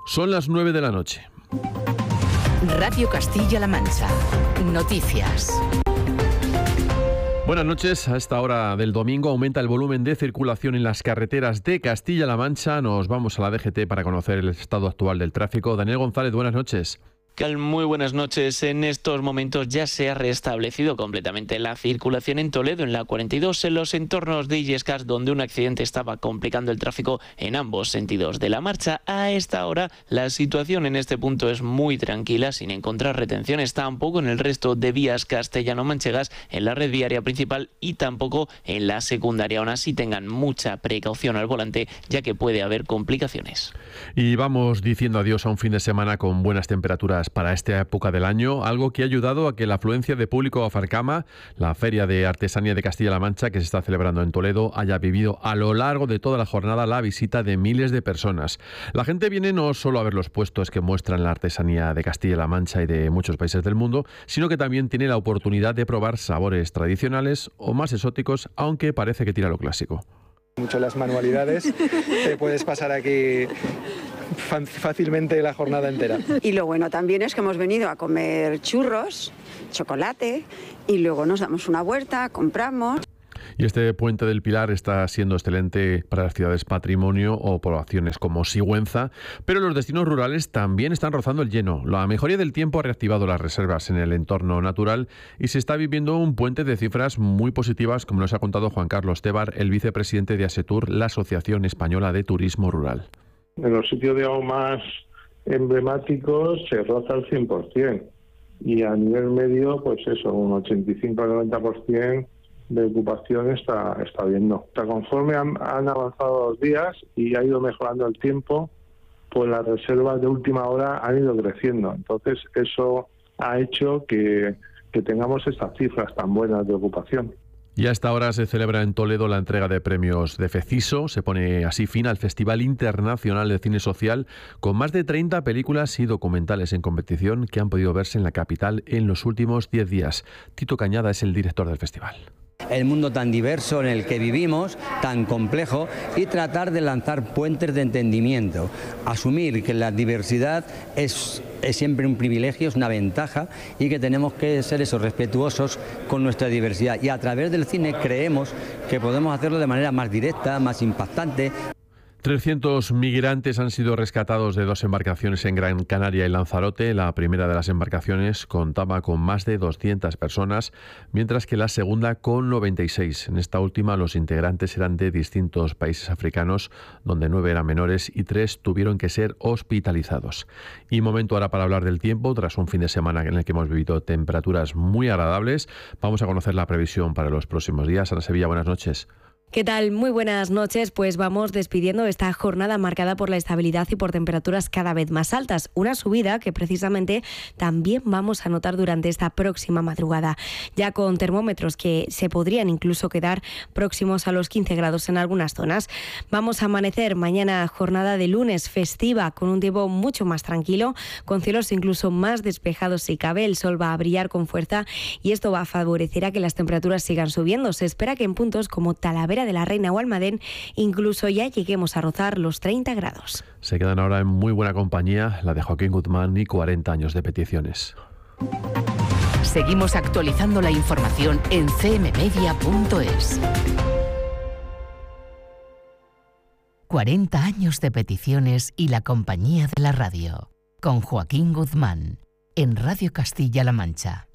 Son las 9 de la noche. Radio Castilla-La Mancha. Noticias. Buenas noches. A esta hora del domingo aumenta el volumen de circulación en las carreteras de Castilla-La Mancha. Nos vamos a la DGT para conocer el estado actual del tráfico. Daniel González, buenas noches. Muy buenas noches. En estos momentos ya se ha restablecido completamente la circulación en Toledo, en la 42, en los entornos de Illescas, donde un accidente estaba complicando el tráfico en ambos sentidos de la marcha. A esta hora la situación en este punto es muy tranquila, sin encontrar retenciones tampoco en el resto de vías castellano-manchegas, en la red viaria principal y tampoco en la secundaria. Aún así tengan mucha precaución al volante, ya que puede haber complicaciones. Y vamos diciendo adiós a un fin de semana con buenas temperaturas para esta época del año, algo que ha ayudado a que la afluencia de público a Farcama, la Feria de Artesanía de Castilla-La Mancha que se está celebrando en Toledo, haya vivido a lo largo de toda la jornada la visita de miles de personas. La gente viene no solo a ver los puestos que muestran la artesanía de Castilla-La Mancha y de muchos países del mundo, sino que también tiene la oportunidad de probar sabores tradicionales o más exóticos, aunque parece que tira lo clásico. Mucho las manualidades, te puedes pasar aquí fácilmente la jornada entera. Y lo bueno también es que hemos venido a comer churros, chocolate y luego nos damos una vuelta, compramos. Y este Puente del Pilar está siendo excelente para las ciudades patrimonio o poblaciones como Sigüenza, pero los destinos rurales también están rozando el lleno. La mejoría del tiempo ha reactivado las reservas en el entorno natural y se está viviendo un puente de cifras muy positivas, como nos ha contado Juan Carlos Tebar, el vicepresidente de ASETUR, la Asociación Española de Turismo Rural. En los sitios, digamos, más emblemáticos se roza el 100%, y a nivel medio, pues eso, un 85-90% de ocupación está viendo. Conforme han avanzado los días y ha ido mejorando el tiempo, pues las reservas de última hora han ido creciendo. Entonces eso ha hecho que tengamos estas cifras tan buenas de ocupación. Y a esta hora se celebra en Toledo la entrega de premios de FECISO. Se pone así fin al Festival Internacional de Cine Social, con más de 30 películas y documentales en competición que han podido verse en la capital en los últimos 10 días. Tito Cañada es el director del festival. El mundo tan diverso en el que vivimos, tan complejo, y tratar de lanzar puentes de entendimiento. Asumir que la diversidad es siempre un privilegio, es una ventaja, y que tenemos que ser respetuosos con nuestra diversidad. Y a través del cine creemos que podemos hacerlo de manera más directa, más impactante. 300 migrantes han sido rescatados de 2 embarcaciones en Gran Canaria y Lanzarote. La primera de las embarcaciones contaba con más de 200 personas, mientras que la segunda con 96. En esta última, los integrantes eran de distintos países africanos, donde 9 eran menores y 3 tuvieron que ser hospitalizados. Y momento ahora para hablar del tiempo. Tras un fin de semana en el que hemos vivido temperaturas muy agradables, vamos a conocer la previsión para los próximos días. Ana Sevilla, buenas noches. ¿Qué tal? Muy buenas noches. Pues vamos despidiendo esta jornada marcada por la estabilidad y por temperaturas cada vez más altas. Una subida que precisamente también vamos a notar durante esta próxima madrugada, ya con termómetros que se podrían incluso quedar próximos a los 15 grados en algunas zonas. Vamos a amanecer mañana jornada de lunes festiva con un tiempo mucho más tranquilo, con cielos incluso más despejados si cabe. El sol va a brillar con fuerza y esto va a favorecer a que las temperaturas sigan subiendo. Se espera que en puntos como Talavera de la Reina o Almadén incluso ya lleguemos a rozar los 30 grados. Se quedan ahora en muy buena compañía, la de Joaquín Guzmán y 40 años de peticiones. Seguimos actualizando la información en cmmedia.es. 40 años de peticiones y la compañía de la radio, con Joaquín Guzmán, en Radio Castilla-La Mancha.